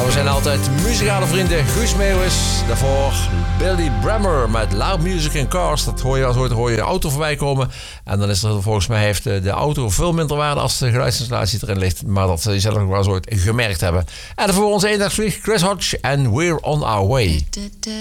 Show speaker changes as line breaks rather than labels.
We zijn altijd muzikale vrienden. Guus Meeuwis, daarvoor Billy Bremner met Loud Music in Cars. Dat hoor je als ooit hoor je een auto voorbij komen. En dan is er volgens mij heeft de auto veel minder waarde als de geluidsinstallatie erin ligt. Maar dat zal je zelf nog wel eens ooit gemerkt hebben. En daarvoor onze eendagsvlieg Chris Hodge en We're on Our Way.